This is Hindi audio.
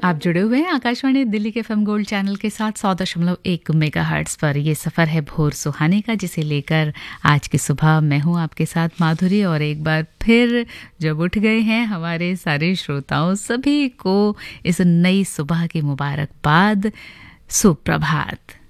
आप जुड़े हुए हैं आकाशवाणी दिल्ली के एफएम गोल्ड चैनल के साथ 100.1 मेगाहर्ट्ज पर। ये सफ़र है भोर सुहाने का, जिसे लेकर आज की सुबह मैं हूँ आपके साथ माधुरी। और एक बार फिर जब उठ गए हैं हमारे सारे श्रोताओं सभी को इस नई सुबह की मुबारकबाद, सुप्रभात।